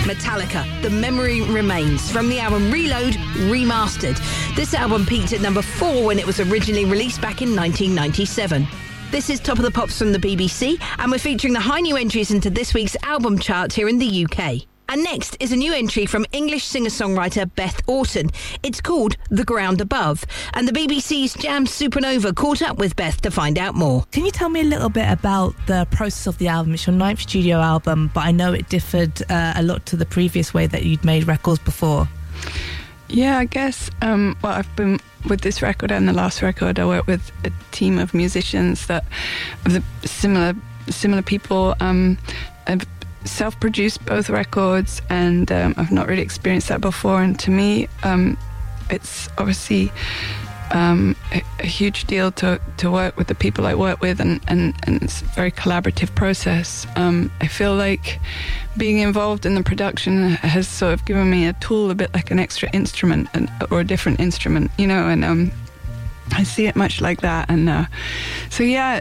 Metallica, The Memory Remains, from the album Reload Remastered. This album peaked at number 4 when it was originally released back in 1997. This is Top of the Pops from the BBC, and we're featuring the high new entries into this week's album chart here in the UK. And next is a new entry from English singer-songwriter Beth Orton. It's called The Ground Above, and the BBC's Jam Supernova caught up with Beth to find out more. Can you tell me a little bit about the process of the album? It's your 9th studio album, but I know it differed a lot to the previous way that you'd made records before. Yeah, I guess, I've been with this record and the last record, I worked with a team of musicians that of the similar people. I've self-produced both records, and I've not really experienced that before, and to me it's obviously a huge deal to work with the people I work with, and it's a very collaborative process. I feel like being involved in the production has sort of given me a tool, a bit like an extra instrument or a different instrument, you know, and I see it much like that, and so yeah,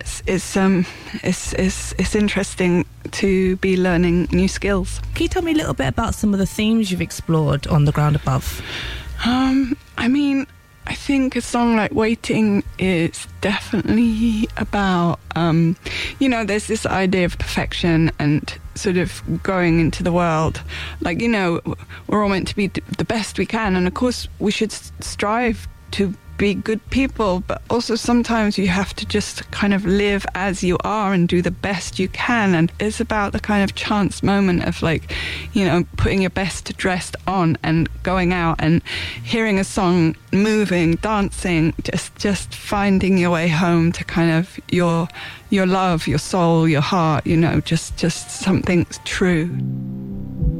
it's interesting to be learning new skills. Can you tell me a little bit about some of the themes you've explored on The Ground Above? I mean, I think a song like Waiting is definitely about, there's this idea of perfection and sort of going into the world. Like, you know, we're all meant to be the best we can. And of course, we should strive to be good people, but also sometimes you have to just kind of live as you are and do the best you can. And it's about the kind of chance moment of, like, you know, putting your best dress on and going out and hearing a song, moving, dancing, just finding your way home to kind of your love, your soul, your heart, you know, just something true.